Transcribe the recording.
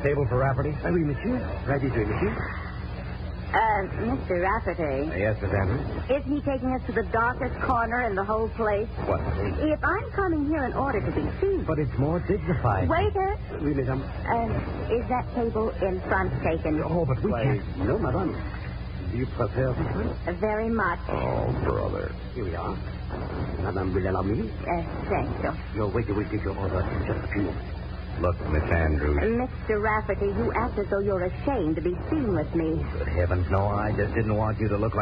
table for Rafferty? Oui, monsieur. Right this way, monsieur. Mr. Rafferty. Yes, Miss Andrews? Is he taking us to the darkest corner in the whole place? What? If I'm coming here in order to be seen. But it's more dignified. Waiter, Oui, madame. is that table in front taken? Oh, but we can't. No, madame. Do you prefer this one? Very much. Oh, brother. Here we are. Madame will allow me. Thank you. Your waiter will take your order in just a few moments. Look, Miss Andrews. Mr. Rafferty, you act as though you're ashamed to be seen with me. Good heavens, no, I just didn't want you to look like